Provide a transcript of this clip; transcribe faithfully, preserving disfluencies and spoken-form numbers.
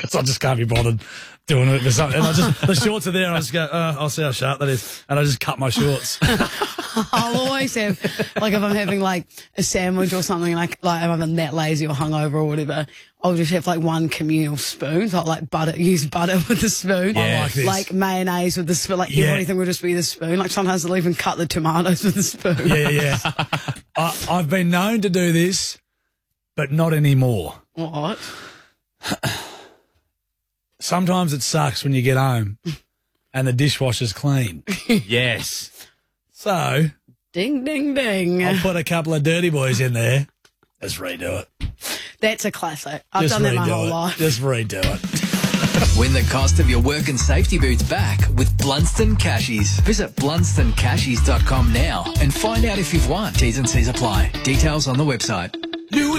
because I just can't be bothered doing it for something. And I just, the shorts are there and I just go, uh, I'll see how sharp that is. And I just cut my shorts. I'll always have, like, if I'm having, like, a sandwich or something, like, like if I'm that lazy or hungover or whatever, I'll just have, like, one communal spoon. So I'll, like, butter, use butter with the spoon. Yeah. I like this. Like, mayonnaise with the spoon. Like, Yeah. everything will just be the spoon. Like, sometimes I'll even cut the tomatoes with the spoon. Yeah, yeah. I, I've been known to do this, but not anymore. What? Sometimes it sucks when you get home and the dishwasher's clean. Yes. So Ding, ding, ding. I'll put a couple of dirty boys in there. Just redo it. That's a classic. I've Just done that my redo whole it. life. Just redo it. Win the cost of your work and safety boots back with Blunston Cashies. Visit blunston cashies dot com now and find out if you've won. T's and C's apply. Details on the website.